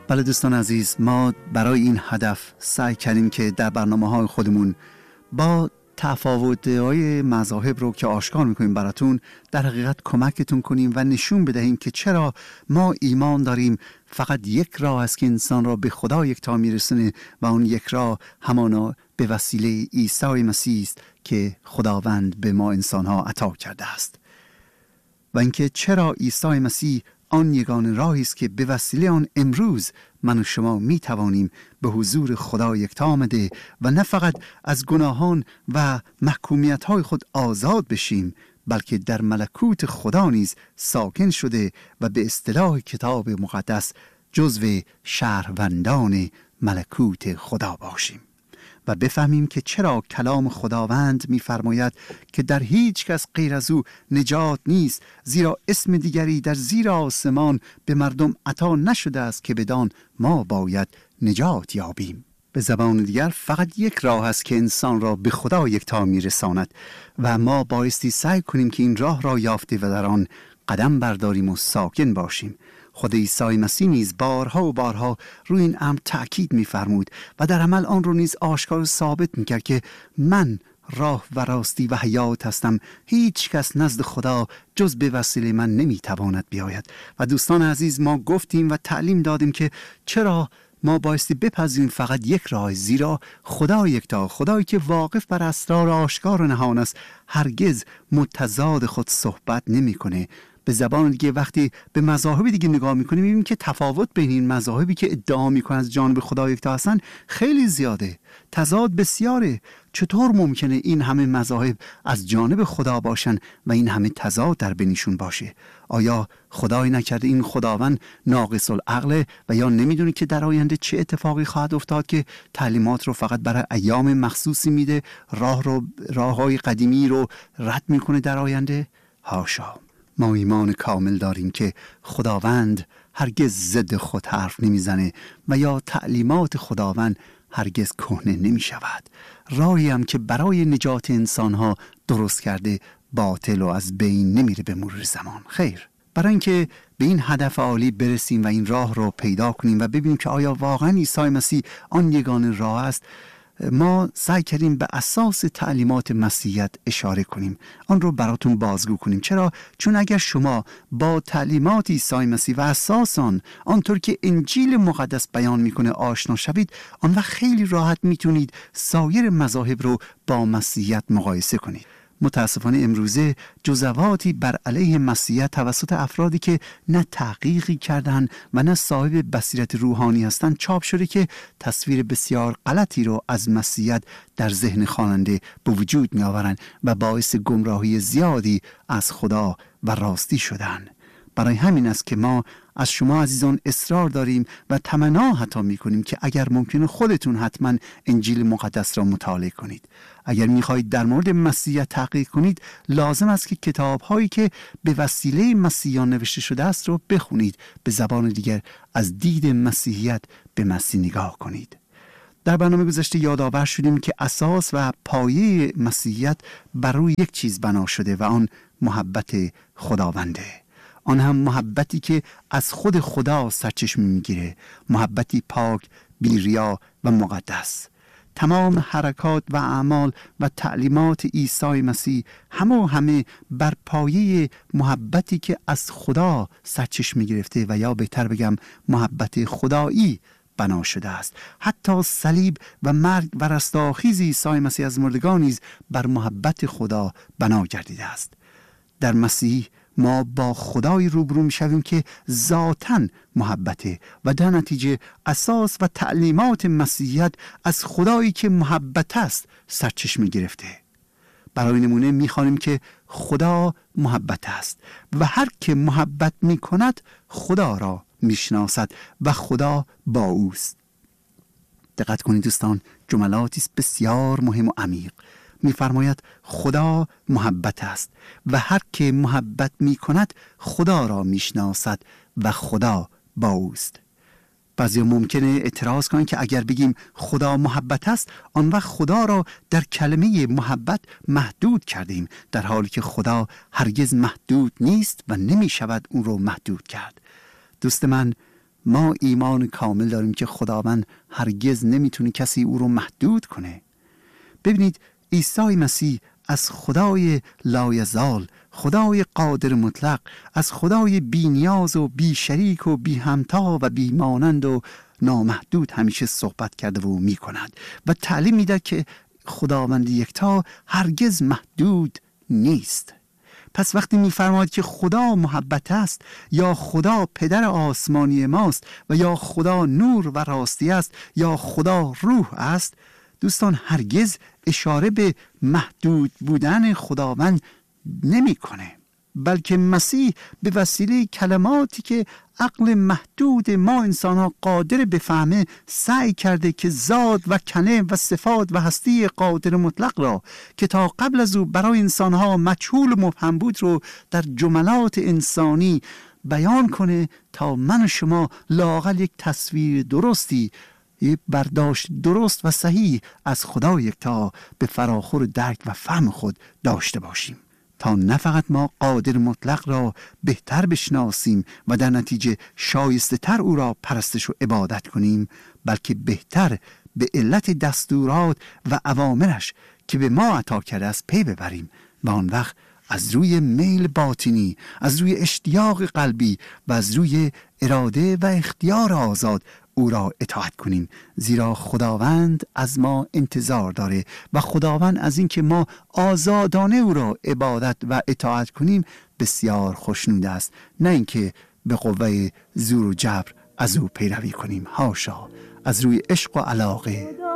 بله دوستان عزیز، ما برای این هدف سعی کردیم که در برنامه‌های خودمون با تفاوت‌های مذاهب رو که آشکار می‌کنیم براتون در حقیقت کمکتون کنیم و نشون بدهیم که چرا ما ایمان داریم فقط یک راه است که انسان را به خدا یکتا میرسونه و اون یک راه همانا به وسیله عیسی مسیح است که خداوند به ما انسان‌ها عطا کرده است و اینکه چرا عیسی مسیح آن یگانه راهی است که به وسیله آن امروز من و شما می توانیم به حضور خدا یکتا آمده و نه فقط از گناهان و محکومیت‌های خود آزاد بشیم، بلکه در ملکوت خدا نیز ساکن شده و به اصطلاح کتاب مقدس جزو شهروندان ملکوت خدا باشیم و بفهمیم که چرا کلام خداوند می‌فرماید که در هیچ کس غیر از او نجات نیست، زیرا اسم دیگری در زیر آسمان به مردم عطا نشده است که بدان ما باید نجات یابیم. به زبان دیگر فقط یک راه است که انسان را به خدا یکتا می‌رساند و ما بایستی سعی کنیم که این راه را یافته و در آن قدم برداریم و ساکن باشیم. خود عیسی مسیح نیز بارها و بارها روی این امر تأکید می‌فرمود و در عمل آن رو نیز آشکار ثابت می‌کرد که من راه و راستی و حیات هستم، هیچ کس نزد خدا جز به وسیله من نمی‌تواند بیاید. و دوستان عزیز، ما گفتیم و تعلیم دادیم که چرا ما بایستی بپذیریم فقط یک راه، زیرا خدا یکتا، خدایی که واقف بر اسرار آشکار و نهان است، هرگز متضاد خود صحبت نمی‌کنه. به زبان دیگه وقتی به مذاهب دیگه نگاه میکنیم میبینیم که تفاوت بین این مذاهبی که ادعا میکنن از جانب خدا یکتا هستن خیلی زیاده، تضاد بسیاره. چطور ممکنه این همه مذاهب از جانب خدا باشن و این همه تضاد در بینشون باشه؟ آیا خدای نکرده این خداوند ناقص العقل و یا نمیدونه که در آینده چه اتفاقی خواهد افتاد که تعلیمات رو فقط برای ایام مخصوصی میده، راههای قدیمی رو رد میکنه در آینده؟ حاشا. ما ایمان کامل داریم که خداوند هرگز ضد خود حرف نمیزنه و یا تعلیمات خداوند هرگز کهنه نمی شود. راهی هم که برای نجات انسانها درست کرده باطل و از بین نمیره به مرور زمان. خیر، برای اینکه به این هدف عالی برسیم و این راه رو پیدا کنیم و ببینیم که آیا واقعا عیسی مسیح آن یگانه راه است، ما سعی کردیم به اساس تعلیمات مسیحیت اشاره کنیم، آن رو براتون بازگو کنیم. چرا؟ چون اگر شما با تعلیمات عیسی مسیح و اساس آنطور که انجیل مقدس بیان میکنه آشنا شوید، آن وقت خیلی راحت میتونید سایر مذاهب رو با مسیحیت مقایسه کنید. متاسفانه امروزه جزواتی بر علیه مسیحیت توسط افرادی که نه تحقیقی کردن و نه صاحب بصیرت روحانی هستند چاپ شده که تصویر بسیار غلطی رو از مسیحیت در ذهن خواننده به وجود می آورند و باعث گمراهی زیادی از خدا و راستی شدن. برای همین است که ما از شما عزیزان اصرار داریم و تمنا حتی می‌کنیم که اگر ممکنه خودتون حتما انجیل مقدس را مطالعه کنید. اگر می‌خواهید در مورد مسیحیت تحقیق کنید، لازم است که کتاب‌هایی که به وسیله مسیحیان نوشته شده است رو بخونید. به زبان دیگر از دید مسیحیت به مسیح نگاه کنید. در برنامه گذشته یادآور شدیم که اساس و پایه مسیحیت بر روی یک چیز بنا شده و آن محبت خداونده. آن هم محبتی که از خود خدا سرچشمه میگیره، محبتی پاک، بی‌ریا و مقدس. تمام حرکات و اعمال و تعلیمات عیسی مسیح همه بر پایه محبتی که از خدا سرچشمه گرفته و یا بهتر بگم محبت خدایی بنا شده است. حتی صلیب و مرگ و رستاخیز عیسی مسیح از مردگان نیز بر محبت خدا بنا گردیده است. در مسیح ما با خدای روبرو می‌شویم که ذاتاً محبته و در نتیجه اساس و تعلیمات مسیحیت از خدایی که محبت است سرچشمه گرفته. برای نمونه می‌خوانیم که خدا محبت است و هر که محبت می‌کند خدا را می‌شناسد و خدا با اوست. دقت کنید دوستان، جملاتی است بسیار مهم و عمیق. می‌فرماید خدا محبت است و هر که محبت می‌کند خدا را می‌شناسد و خدا با اوست. بعضی ممکنه اعتراض کنند که اگر بگیم خدا محبت است، آن وقت خدا را در کلمه محبت محدود کردیم، در حالی که خدا هرگز محدود نیست و نمی‌شود اون رو محدود کرد. دوست من، ما ایمان کامل داریم که خداوند هرگز نمیتونه کسی او رو محدود کنه. ببینید عیسی مسیح از خدای لایزال، خدای قادر مطلق، از خدای بی نیاز و بی شریک و بی همتا و بی مانند و نامحدود همیشه صحبت کرده و می کند و تعلیم میده که خداوند یکتا هرگز محدود نیست. پس وقتی می‌فرماید که خدا محبت است، یا خدا پدر آسمانی ماست، و یا خدا نور و راستی است، یا خدا روح است، دوستان هرگز اشاره به محدود بودن خداوند نمی‌کنه، بلکه مسیح به وسیله کلماتی که عقل محدود ما انسان‌ها قادر بفهمه سعی کرده که ذات و کنه و صفات و هستی قادر مطلق را که تا قبل از او برای انسان‌ها مجهول و مبهم بود رو در جملات انسانی بیان کنه تا من و شما لااقل یک تصویر درستی، یک برداشت درست و صحیح از خدا یکتا به فراخور درک و فهم خود داشته باشیم، تا نه فقط ما قادر مطلق را بهتر بشناسیم و در نتیجه شایسته تر او را پرستش و عبادت کنیم، بلکه بهتر به علت دستورات و اوامرش که به ما عطا کرده است پی ببریم و آن وقت از روی میل باطنی، از روی اشتیاق قلبی و از روی اراده و اختیار آزاد او را اطاعت کنیم، زیرا خداوند از ما انتظار داره و خداوند از این که ما آزادانه او را عبادت و اطاعت کنیم بسیار خوشنود است، نه اینکه به قوه زور و جبر از او پیروی کنیم. حاشا، از روی عشق و علاقه